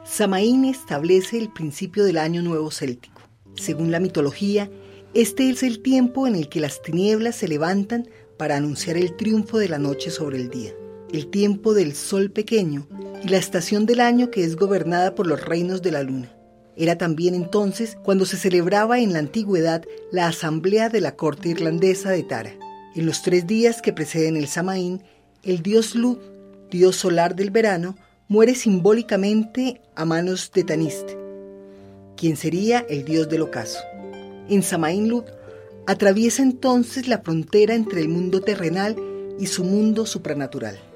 Samaín establece el principio del año nuevo céltico. Según la mitología, este es el tiempo en el que las tinieblas se levantan para anunciar el triunfo de la noche sobre el día, el tiempo del sol pequeño y la estación del año que es gobernada por los reinos de la luna. Era también entonces cuando se celebraba en la antigüedad la asamblea de la corte irlandesa de Tara. En los 3 días que preceden el Samaín, el dios Lugh, dios solar del verano, muere simbólicamente a manos de Tanist, quien sería el dios del ocaso. En Samaín Lugh atraviesa entonces la frontera entre el mundo terrenal y su mundo supranatural.